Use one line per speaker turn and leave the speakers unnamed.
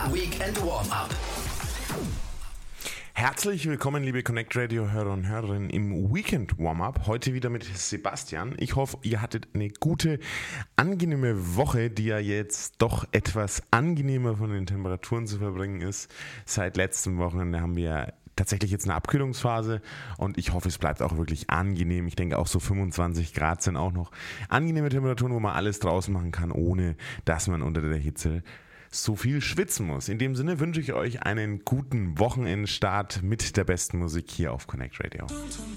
Weekend Warm-Up.
Herzlich willkommen, liebe Connect Radio Hörer und Hörerinnen im Weekend Warm-Up. Heute wieder mit Sebastian. Ich hoffe, ihr hattet eine gute, angenehme Woche, die ja jetzt doch etwas angenehmer von den Temperaturen zu verbringen ist. Seit letzten Wochenende haben wir tatsächlich jetzt eine Abkühlungsphase und ich hoffe, es bleibt auch wirklich angenehm. Ich denke, auch so 25 Grad sind auch noch angenehme Temperaturen, wo man alles draußen machen kann, ohne dass man unter der Hitze so viel schwitzen muss. In dem Sinne wünsche ich euch einen guten Wochenendstart mit der besten Musik hier auf Connect Radio.